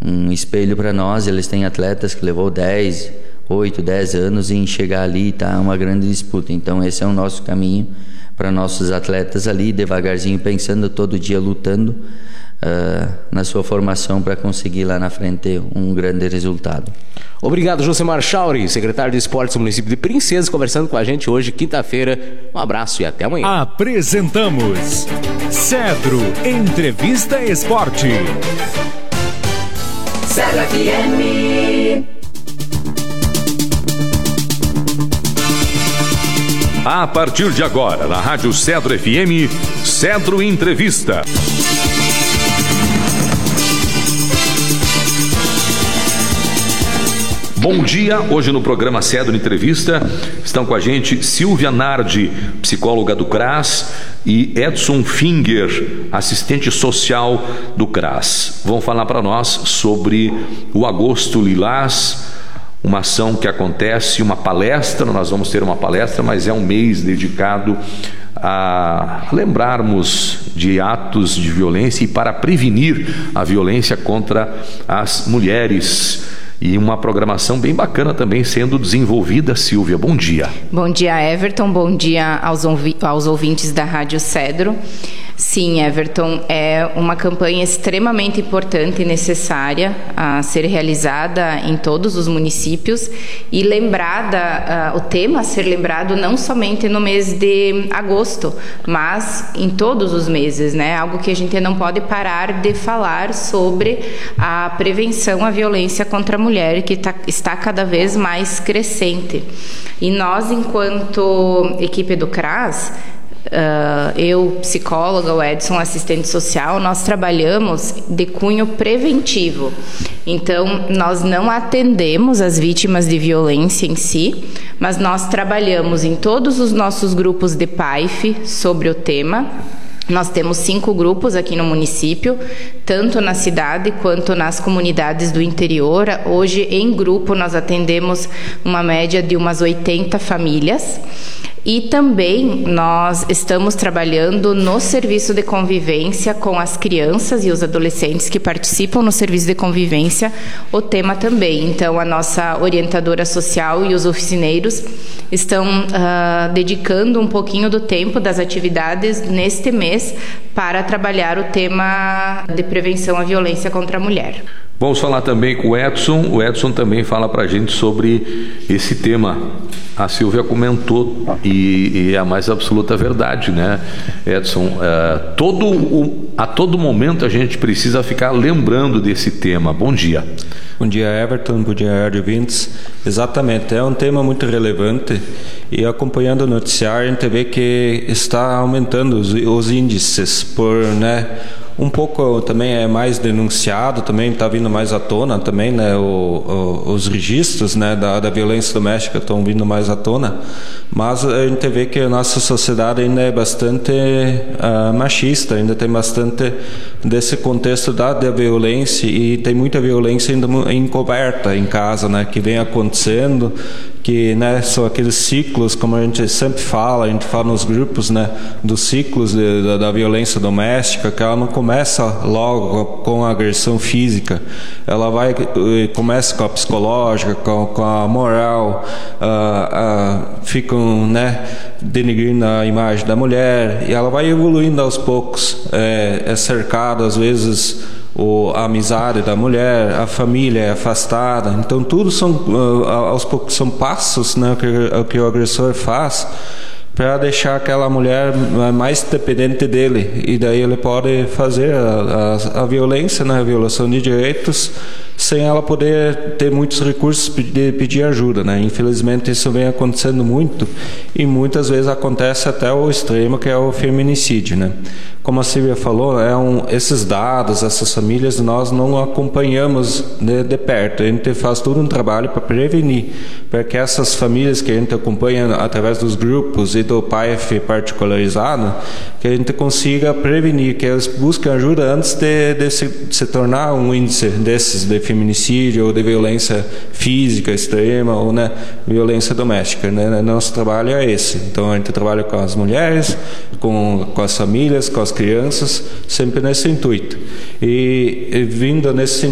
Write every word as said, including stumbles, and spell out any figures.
um espelho para nós. Eles têm atletas que levou dez, oito, dez anos em chegar ali, tá uma grande disputa. Então esse é o nosso caminho para nossos atletas ali, devagarzinho pensando, todo dia lutando uh, na sua formação para conseguir lá na frente ter um grande resultado. Obrigado, Josemar Chauri, secretário de Esportes do município de Princesa, conversando com a gente hoje, quinta-feira. Um abraço e até amanhã. Apresentamos Cedro Entrevista Esporte. Cedro F M. A partir de agora, na Rádio Cedro F M, Cedro Entrevista. Bom dia, hoje no programa Cedro Entrevista estão com a gente Silvia Nardi, psicóloga do CRAS, e Edson Finger, assistente social do CRAS. Vão falar para nós sobre o Agosto Lilás, uma ação que acontece, uma palestra. Nós vamos ter uma palestra, mas é um mês dedicado a lembrarmos de atos de violência e para prevenir a violência contra as mulheres. E uma programação bem bacana também sendo desenvolvida. Silvia, bom dia. Bom dia, Everton. Bom dia aos, ouvi- aos ouvintes da Rádio Cedro. Sim, Everton, é uma campanha extremamente importante e necessária a ser realizada em todos os municípios e lembrada, uh, o tema a ser lembrado não somente no mês de agosto, mas em todos os meses, né? Algo que a gente não pode parar de falar sobre a prevenção à violência contra a mulher, que tá, está cada vez mais crescente. E nós, enquanto equipe do CRAS, Uh, eu, psicóloga, o Edson, assistente social, nós trabalhamos de cunho preventivo. Então, nós não atendemos as vítimas de violência em si, mas nós trabalhamos em todos os nossos grupos de P A I F sobre o tema. Nós temos cinco grupos aqui no município, tanto na cidade quanto nas comunidades do interior. Hoje, em grupo, nós atendemos uma média de umas oitenta famílias. E também nós estamos trabalhando no serviço de convivência com as crianças e os adolescentes que participam no serviço de convivência, o tema também. Então, a nossa orientadora social e os oficineiros estão uh, dedicando um pouquinho do tempo das atividades neste mês para trabalhar o tema de prevenção à violência contra a mulher. Vamos falar também com o Edson. O Edson também fala para a gente sobre esse tema. A Silvia comentou, e, e é a mais absoluta verdade, né, Edson? Uh, todo o, a todo momento a gente precisa ficar lembrando desse tema. Bom dia. Bom dia, Everton. Bom dia, Rádio ouvintes. Exatamente, é um tema muito relevante e acompanhando o noticiário a gente vê que está aumentando os, os índices por, né, um pouco também é mais denunciado, também está vindo mais à tona também, né, o, o, os registros, né, da, da violência doméstica estão vindo mais à tona, mas a gente vê que a nossa sociedade ainda é bastante uh, machista, ainda tem bastante desse contexto da, da violência e tem muita violência ainda encoberta em casa, né, que vem acontecendo, que, né, são aqueles ciclos, como a gente sempre fala, a gente fala nos grupos, né, dos ciclos de, da, da violência doméstica, que ela não começa logo com a agressão física, ela vai, começa com a psicológica, com, com a moral, uh, uh, ficam, né, denegrindo a imagem da mulher, e ela vai evoluindo aos poucos, é, é cercado às vezes o, a amizade da mulher, a família é afastada, então tudo são, uh, aos poucos são passos, né, que, que o agressor faz para deixar aquela mulher mais dependente dele, e daí ele pode fazer a, a, a violência, né, a violação de direitos, sem ela poder ter muitos recursos de pedir ajuda, né? Infelizmente isso vem acontecendo muito e muitas vezes acontece até o extremo, que é o feminicídio, né? Como a Silvia falou, é um, esses dados, essas famílias, nós não acompanhamos de, de perto. A gente faz todo um trabalho para prevenir, para que essas famílias que a gente acompanha através dos grupos e do P A I F particularizado, que a gente consiga prevenir, que eles busquem ajuda antes de, de, se, de se tornar um índice desses de feminicídio ou de violência física extrema ou, né, violência doméstica, né? Nosso trabalho é esse. Então a gente trabalha com as mulheres, com, com as famílias, com as crianças, sempre nesse intuito. E, e vindo nesse